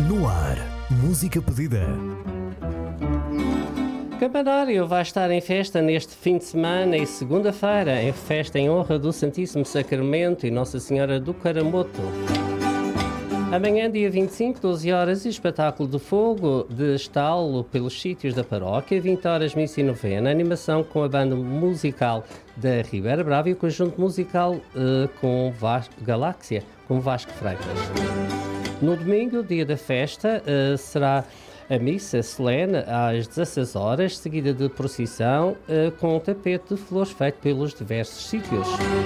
No ar, música pedida. Campanário vai estar em festa neste fim de semana e segunda-feira, em festa em honra do Santíssimo Sacramento e Nossa Senhora do Caramoto. Amanhã, dia 25, 12 horas, espetáculo de fogo de estalo pelos sítios da paróquia, 20 horas missa e novena, animação com a banda musical da Ribeira Brava e o conjunto musical com Galáxia, com Vasco Freitas. No domingo, dia da festa, será a missa solene às 16 horas, seguida de procissão com um tapete de flores feito pelos diversos sítios.